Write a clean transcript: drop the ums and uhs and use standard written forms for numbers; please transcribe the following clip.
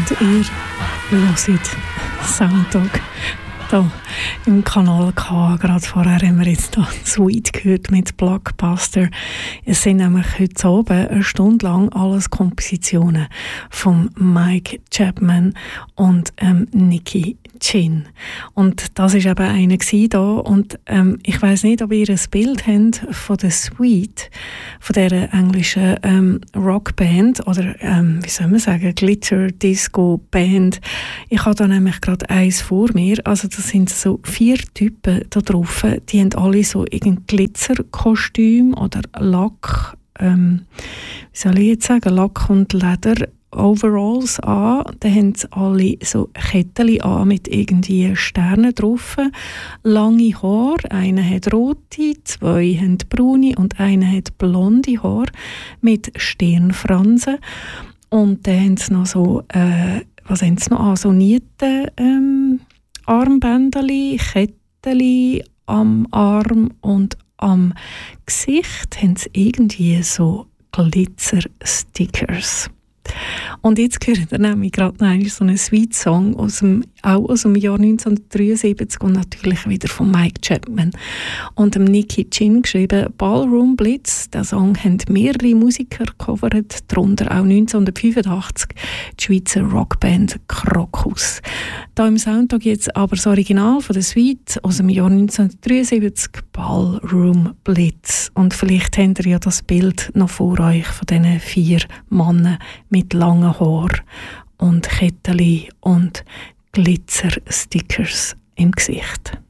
Und ihr hört Sounddog hier im Kanal K. Gerade vorher haben wir jetzt noch Sweet gehört mit Blockbuster. Es sind nämlich heute oben eine Stunde lang alles Kompositionen von Mike Chapman und Nicky Chin. Und das war eben einer da. Und ich weiss nicht, ob ihr ein Bild habt von der Sweet, von dieser englischen Rockband oder wie soll man sagen, Glitter-Disco-Band. Ich habe da nämlich gerade eins vor mir. Also das sind so 4 Typen da drauf. Die haben alle so irgendein Glitzerkostüm oder Lack, wie soll ich jetzt sagen, Lack und Leder Overalls an. Dann haben sie alle so Kettchen an mit irgendwie Sternen drauf. Lange Haare. Einer hat rote, 2 haben braune und einer hat blonde Haare mit Stirnfransen. Und dann haben sie noch so, was haben sie noch an? So Nieten, Armbändeli, Kettchen am Arm und am Gesicht haben sie irgendwie so Glitzer-Stickers. Und jetzt hören wir nämlich gerade noch so einen Sweet-Song auch aus dem Jahr 1973 und natürlich wieder von Mike Chapman und dem Nicky Chin geschrieben. Ballroom Blitz, den Song haben mehrere Musiker gecovert, darunter auch 1985 die Schweizer Rockband Krokus. Da im Soundtag jetzt aber das Original von der Sweet aus dem Jahr 1973, Ballroom Blitz. Und vielleicht habt ihr ja das Bild noch vor euch von diesen 4 Männern mit langen Haaren und Kettchen und Glitzer-Stickers im Gesicht.